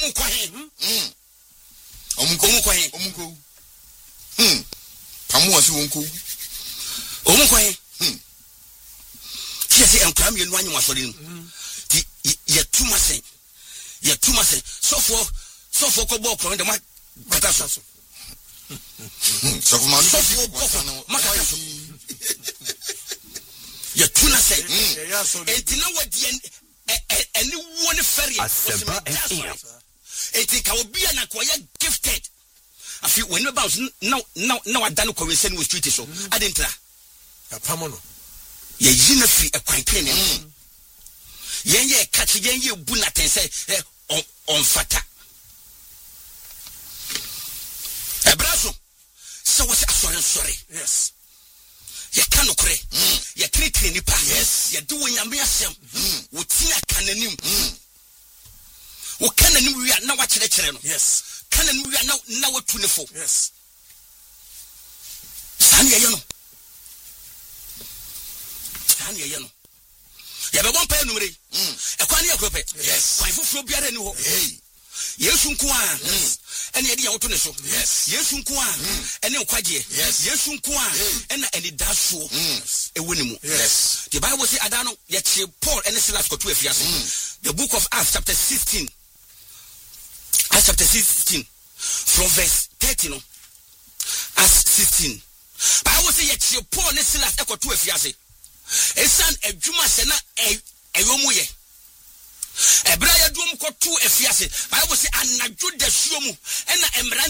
omu kwahe omunko pamu wasi wonko omu kwahe kiyase enkram ye nuanyi wasori nim ti ye tuma se sofo ko bo kro ndema bata so sofo ma makata so ye tuna se entina wadi eni woni feri Asempa FM enti ka obi na ko ye gifted afi when we bounce now adano ko we send we street so adentra apamono ye yina fi ekwan ne yen ye catch yen ye bu na ten say on fata ebraso so what sorry yes ye kanokre ye tiri nipa yes ye do nyame asem wo tia kananim wo kananim wi na wa kire no yes kananim wi na wa tu ne fo yes san ye no ya be bon pa enumre ekwan ye krope yes kwan fufuro biara ni ho yesu nko a ene ye de yawoto ne so yesu nko a ene nkwaje yesu nko a ene eni daso ewoni mu the Bible say adano ye che Paul ene Silas ko to afiase the book of Acts chapter 16 from verse 30 no Acts 16 Bible say ye che Paul ene Silas e ko to afiase esan adwuma se na eyomu ye ebra ya dum ko to afiase Bible say anadwo da suomu ena emran